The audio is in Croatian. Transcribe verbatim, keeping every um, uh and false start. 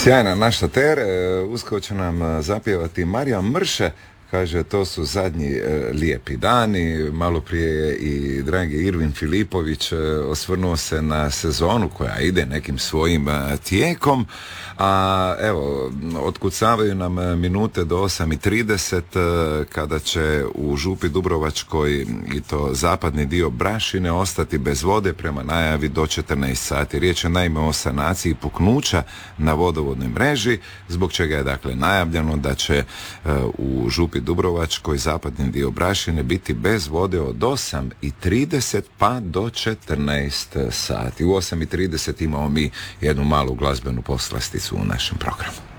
Sjajna naša ter, uskoro će nam zapjevati Marija Mrše. Kaže, to su zadnji e, lijepi dani. Malo prije je i dragi Irvin Filipović e, osvrnuo se na sezonu koja ide nekim svojim e, tijekom. A evo, otkucavaju nam minute do osam i trideset e, kada će u Župi Dubrovačkoj i to zapadni dio Brašine ostati bez vode prema najavi do četrnaest sati. Riječ je naime o sanaciji puknuća na vodovodnoj mreži, zbog čega je dakle najavljeno da će e, u Župi Dubrovačkoj zapadni dio Brašine biti bez vode od osam i trideset pa do četrnaest sati. U osam i trideset imamo mi jednu malu glazbenu poslasticu u našem programu.